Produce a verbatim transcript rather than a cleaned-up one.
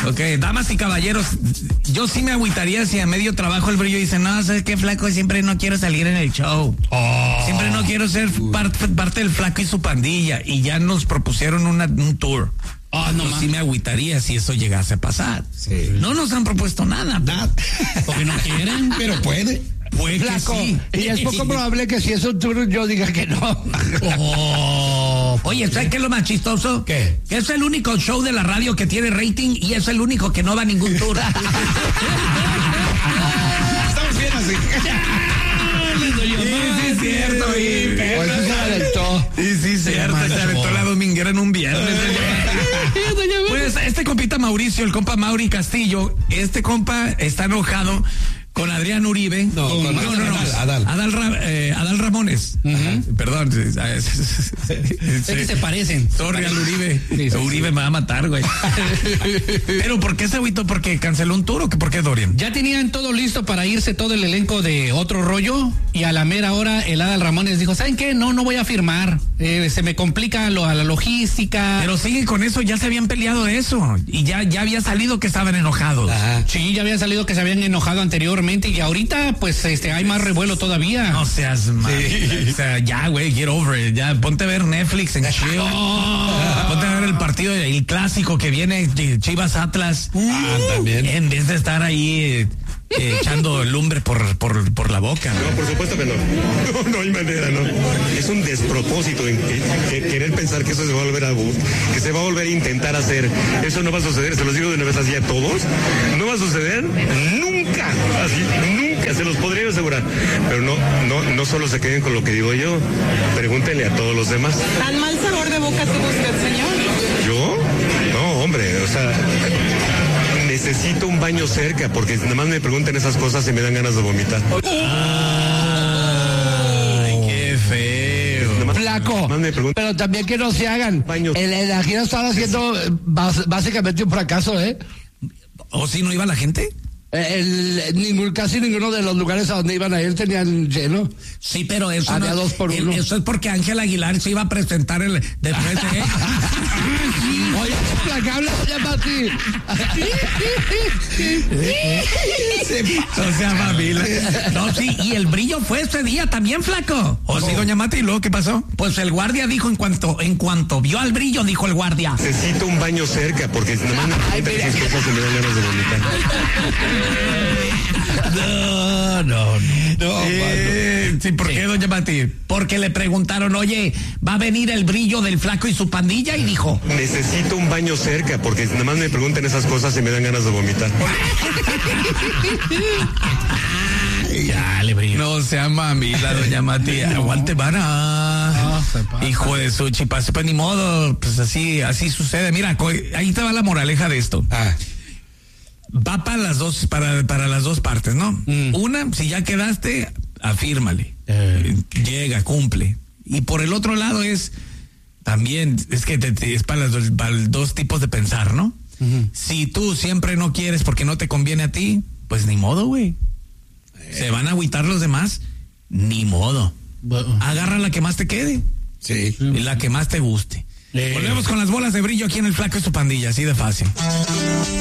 Ok, damas y caballeros, yo sí me agüitaría si a medio trabajo el brillo dice, no, ¿sabes qué, flaco? Siempre no quiero salir en el show. Oh. Siempre no quiero ser parte, parte del flaco y su pandilla. Y ya nos propusieron una, un tour. Oh, no, yo sí me agüitaría si eso llegase a pasar. Sí. No nos han propuesto nada. Nada. Porque no quieren, pero puede. Puede Flaco, que sí. Y es poco probable que si es un tour yo diga que no. Oh. Oye, ¿sabes qué es lo más chistoso? ¿Qué? Que es el único show de la radio que tiene rating y es el único que no va a ningún tour. Estamos bien así. Sí, sí, es cierto. Y Pues sí se aventó. Sí, sí, cierto. Se aventó la dominguera en un viernes. Pues este compita Mauricio, el compa Mauri Castillo, este compa está enojado con Adrián Uribe. No, con, con no, no, no, Adal. Adal, Adal, eh, Adal Ramones. Uh-huh. Perdón. Es que se parecen. Sorry al Uribe. Sí, sí, Uribe sí. me va a matar, güey. Pero ¿por qué se agüitó? ¿Porque canceló un tour o por qué, Dorian? Ya tenían todo listo para irse todo el elenco de Otro Rollo y a la mera hora el Adal Ramones dijo, ¿saben qué? No, no voy a firmar. Eh, se me complica lo, a la logística. Pero sigue con eso, ya se habían peleado de eso y ya, ya había salido que estaban enojados. Ajá. Sí, ya había salido que se habían enojado anteriormente y ahorita pues este hay más revuelo todavía. No seas mal. Sí. O sea, ya, güey, get over it. Ya, ponte a ver Netflix en chill. Oh. Ponte a ver el partido, el clásico que viene, Chivas Atlas. Ah, también. En vez de estar ahí eh, echando lumbre por, por, por la boca. No, por supuesto que no. No, no hay manera, no. Es un despropósito en que, que querer pensar que eso se va a volver a que se va a volver a intentar hacer. Eso no va a suceder, se los digo de una vez así a todos. No va a suceder nunca. Así, nunca, se los podría asegurar. Pero no, no, no solo se queden con lo que digo yo. Pregúntenle a todos los demás. ¿Tan mal sabor de boca tuvo usted, señor? ¿Yo? No, hombre, o sea, necesito un baño cerca, porque nada más me preguntan esas cosas y me dan ganas de vomitar. Ay, qué feo. Flaco, pero también que no se hagan. El, el, la gira estaba haciendo bas, básicamente un fracaso, ¿eh? ¿O si no iba la gente? El, ningún, casi ninguno de los lugares a donde iban a ir tenían lleno. Sí, pero eso había no, dos por uno. El, eso es porque Ángel Aguilar se iba a presentar el después de él. Oye, la habla se llama así. O sea, familia. No, sí, y el brillo fue ese día también, flaco. O sí, doña Mati, ¿y luego qué pasó? Pues el guardia dijo en cuanto, en cuanto vio al brillo, dijo el guardia. Necesito un baño cerca, porque nada más me preguntan esas cosas y me dan ganas de vomitar. No, no, no. Eh, sí, ¿por qué, doña Mati? Porque le preguntaron, oye, ¿va a venir el brillo del flaco y su pandilla? Y dijo, necesito un baño cerca, porque nada más me preguntan esas cosas y me dan ganas de vomitar. Ya, le brillo. No sea mamila, doña Mati. No. Aguante, vara. No, hijo de su chipas, pues ni modo, pues así, así sucede. Mira, ahí te va la moraleja de esto. Ah. Va para las dos, para, para las dos partes, ¿no? Mm. Una, si ya quedaste, afírmale. Eh. Llega, cumple. Y por el otro lado es, también, es que te, te, es para, las, para los dos tipos de pensar, ¿no? Uh-huh. Si tú siempre no quieres porque no te conviene a ti, pues ni modo, güey. Eh. Se van a agüitar los demás, ni modo. Bueno. Agarra la que más te quede. Sí. Y la que más te guste. Eh. Volvemos con las bolas de brillo aquí en el Flaco y su pandilla, así de fácil.